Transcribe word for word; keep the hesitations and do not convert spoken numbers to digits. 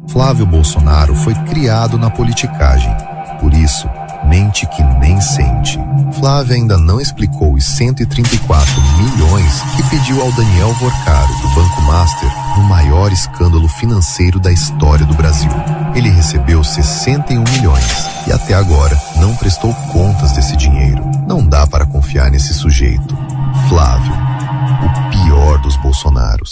Flávio Bolsonaro foi criado na politicagem. Por isso, mente que nem sente. Flávio ainda não explicou os cento e trinta e quatro milhões que pediu ao Daniel Vorcaro, do Banco Master, no maior escândalo financeiro da história do Brasil. Ele recebeu sessenta e um milhões e até agora não prestou conta